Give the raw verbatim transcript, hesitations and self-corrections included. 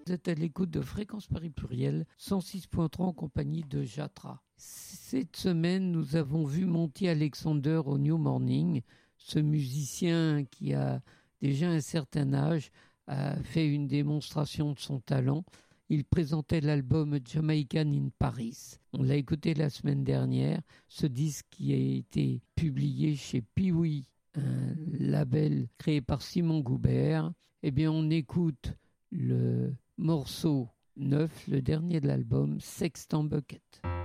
Vous êtes à l'écoute de Fréquence Paris Pluriel, cent six virgule trois en compagnie de Jatra. Cette semaine, nous avons vu Monty Alexander au New Morning. Ce musicien qui a déjà un certain âge a fait une démonstration de son talent. Il présentait l'album Jamaican in Paris. On l'a écouté la semaine dernière. Ce disque qui a été publié chez Piwi, un label créé par Simon Goubert. Eh bien, on écoute le morceau neuf, le dernier de l'album, Sextant Bucket.